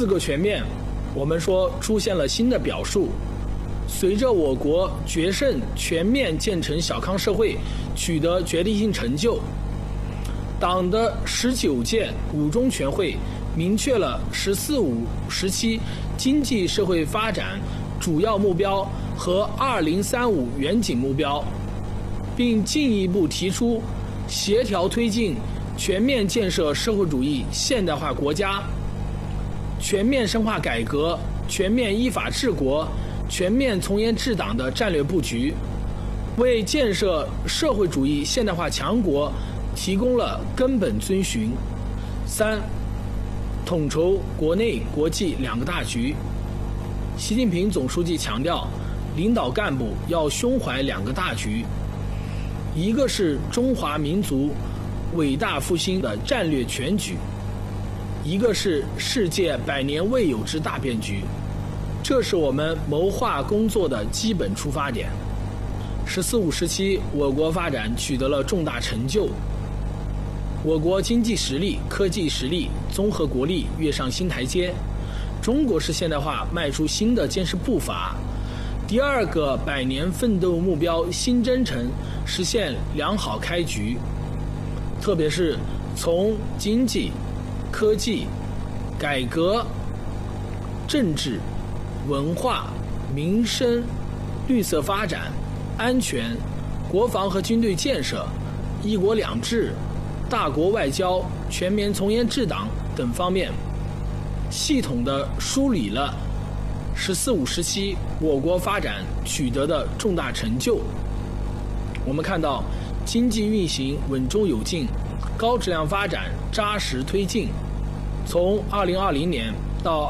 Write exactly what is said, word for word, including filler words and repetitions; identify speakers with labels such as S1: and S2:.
S1: 四个全面，我们说出现了新的表述。随着我国决胜全面建成小康社会取得决定性成就，党的十九届五中全会明确了“十四五”时期经济社会发展主要目标和二零三五远景目标，并进一步提出协调推进全面建设社会主义现代化国家、全面深化改革、全面依法治国、全面从严治党的战略布局，为建设社会主义现代化强国提供了根本遵循。三、统筹国内国际两个大局。习近平总书记强调，领导干部要胸怀两个大局，一个是中华民族伟大复兴的战略全局，一个是世界百年未有之大变局。这是我们谋划工作的基本出发点。十四五时期，我国发展取得了重大成就，我国经济实力、科技实力、综合国力跃上新台阶，中国式现代化迈出新的坚实步伐，第二个百年奋斗目标新征程实现良好开局。特别是从经济、科技、改革、政治、文化、民生、绿色发展、安全、国防和军队建设、一国两制、大国外交、全面从严治党等方面，系统地梳理了十四五时期我国发展取得的重大成就。我们看到，经济运行稳中有进，高质量发展扎实推进。从二零二零年到